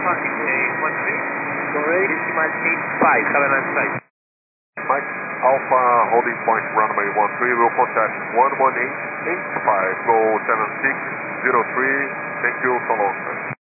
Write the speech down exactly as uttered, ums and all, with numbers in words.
Alpha eight one three. Decimal eight five. Have a nice flight. Mike Alpha holding point runway one three will contact one one eight eight five, go seven six zero three. Thank you so long.